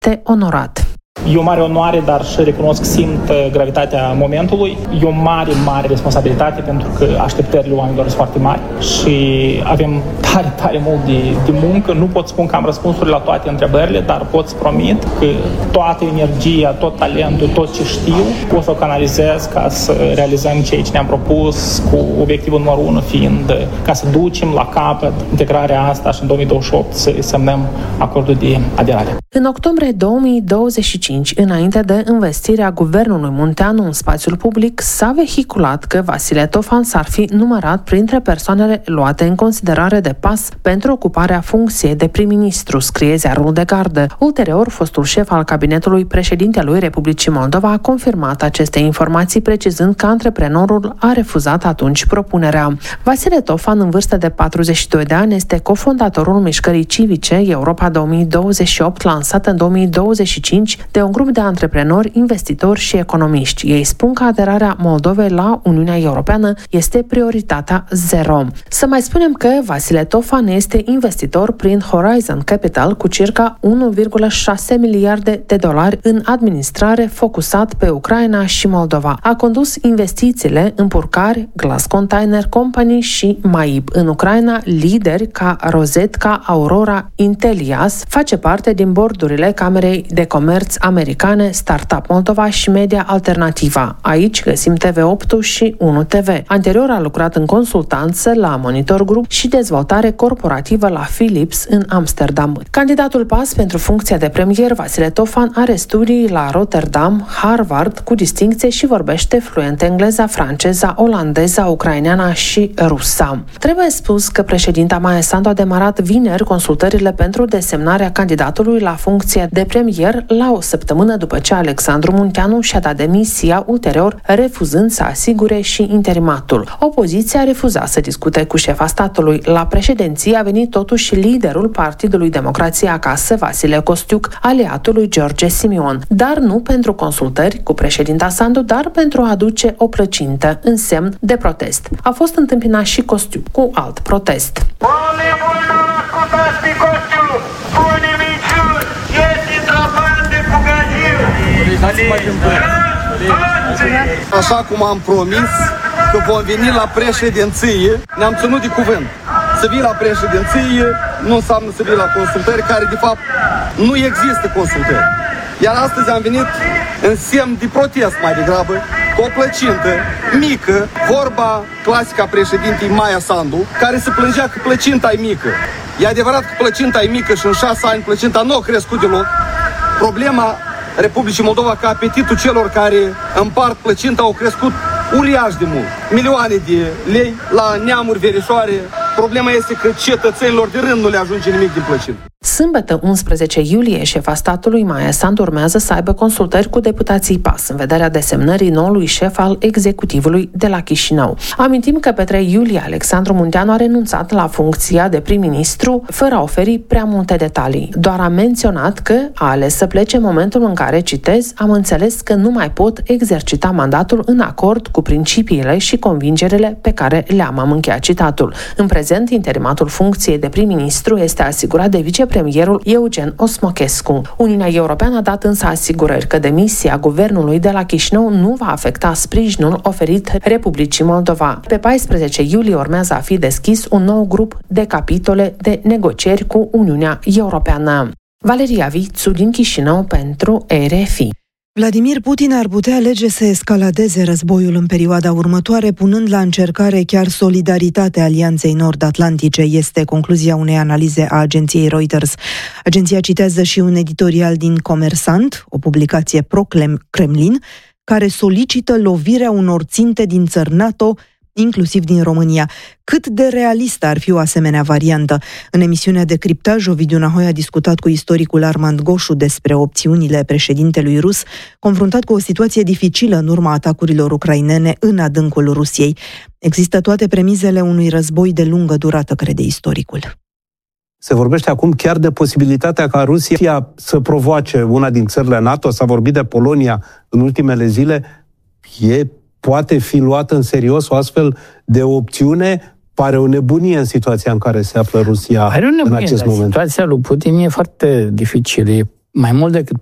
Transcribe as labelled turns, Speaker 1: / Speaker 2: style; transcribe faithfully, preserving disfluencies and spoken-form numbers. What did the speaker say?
Speaker 1: este onorat.
Speaker 2: E o mare onoare, dar și recunosc, simt gravitatea momentului. E o mare, mare responsabilitate pentru că așteptările oamenilor sunt foarte mari și avem tare, tare mult de, de muncă. Nu pot spune că am răspunsuri la toate întrebările, dar pot să promit că toată energia, tot talentul, tot ce știu, o să o canalizez ca să realizăm ceea ce ne-am propus, cu obiectivul numărul unu fiind ca să ducem la capăt integrarea asta și în două mii douăzeci și opt să semnăm acordul de aderare.
Speaker 1: În octombrie două mii douăzeci și cinci, înainte de investirea guvernului Munteanu în spațiul public, s-a vehiculat că Vasile Tofan s-ar fi numărat printre persoanele luate în considerare de pas pentru ocuparea funcției de prim-ministru, scrie Ziarul de Gardă. Ulterior, fostul șef al cabinetului președintelui Republicii Moldova a confirmat aceste informații, precizând că antreprenorul a refuzat atunci propunerea. Vasile Tofan, în vârstă de patruzeci și doi de ani, este cofondatorul mișcării civice Europa două mii douăzeci și opt, lansată în două mii douăzeci și cinci de un grup de antreprenori, investitori și economiști. Ei spun că aderarea Moldovei la Uniunea Europeană este prioritatea zero. Să mai spunem că Vasile Tofan este investitor prin Horizon Capital cu circa unu virgulă șase miliarde de dolari în administrare, focusat pe Ucraina și Moldova. A condus investițiile în Purcari, Glass Container Company și Maib. În Ucraina, lideri ca Rosetka, Aurora, Intelias face parte din bordurile Camerei de Comerț americane, Startup Moldova și Media Alternativa. Aici găsim T V opt și unu T V. Anterior a lucrat în consultanță la Monitor Group și dezvoltare corporativă la Philips în Amsterdam. Candidatul pas pentru funcția de premier, Vasile Tofan, are studii la Rotterdam, Harvard cu distincție și vorbește fluent engleza, franceza, olandeza, ucraineana și rusa. Trebuie spus că președinta Maia Sandu a demarat vineri consultările pentru desemnarea candidatului la funcție de premier la o săptămână după ce Alexandru Munteanu și-a dat demisia, ulterior refuzând să asigure și interimatul. Opoziția a refuzat să discute cu șefa statului. La președinție a venit totuși liderul Partidului Democrație Acasă, Vasile Costiuc, aliatul lui George Simion, dar nu pentru consultări cu președinta Sandu, dar pentru a aduce o plăcintă în semn de protest. A fost întâmpinat și Costiuc cu alt protest.
Speaker 3: Așa cum am promis că vom veni la președinție, ne-am ținut de cuvânt. Să vii la președinție nu înseamnă să vii la consultări, care de fapt nu există consultări. Iar astăzi am venit în semn de protest mai degrabă, cu o plăcintă mică, vorba clasică a președintei Maia Sandu, care se plângea că plăcinta e mică. E adevărat că plăcinta e mică și în șase ani plăcinta nu a crescut deloc. Problema Republicii Moldova, că apetitul celor care împart plăcinta au crescut uriaș de mult. Milioane de lei la neamuri, verișoare. Problema este că cetățenilor de rând nu le ajunge nimic din plăcintă.
Speaker 1: Sâmbătă, unsprezece iulie, șefa statului Maia Sandu urmează să aibă consultări cu deputații P A S în vederea desemnării noului șef al executivului de la Chișinău. Amintim că pe trei iulie Alexandru Munteanu a renunțat la funcția de prim-ministru fără a oferi prea multe detalii. Doar a menționat că a ales să plece în momentul în care, citez, am înțeles că nu mai pot exercita mandatul în acord cu principiile și convingerile pe care le-am, am încheiat citatul. În prezent, interimatul funcției de prim-ministru este asigurat de vicepremierul Eugen Osmochescu. Uniunea Europeană a dat însă asigurări că demisia guvernului de la Chișinău nu va afecta sprijinul oferit Republicii Moldova. Pe paisprezece iulie urmează a fi deschis un nou grup de capitole de negocieri cu Uniunea Europeană. Valeria Vițu din Chișinău pentru R F I.
Speaker 4: Vladimir Putin ar putea alege să escaladeze războiul în perioada următoare, punând la încercare chiar solidaritatea Alianței Nord-Atlantice, este concluzia unei analize a agenției Reuters. Agenția citează și un editorial din Comersant, o publicație pro-Kremlin, care solicită lovirea unor ținte din țări NATO, inclusiv din România. Cât de realistă ar fi o asemenea variantă? În emisiunea Decriptaj, Ovidiu Nahoi a discutat cu istoricul Armand Goșu despre opțiunile președintelui rus, confruntat cu o situație dificilă în urma atacurilor ucrainene în adâncul Rusiei. Există toate premizele unui război de lungă durată, crede istoricul.
Speaker 5: Se vorbește acum chiar de posibilitatea ca Rusia să provoace una din țările NATO, s-a vorbit de Polonia în ultimele zile. E poate fi luată în serios o astfel de opțiune? Pare o nebunie în situația în care se află Rusia
Speaker 6: Pare o nebunie,
Speaker 5: în acest moment.
Speaker 6: Situația lui Putin e foarte dificilă. E mai mult decât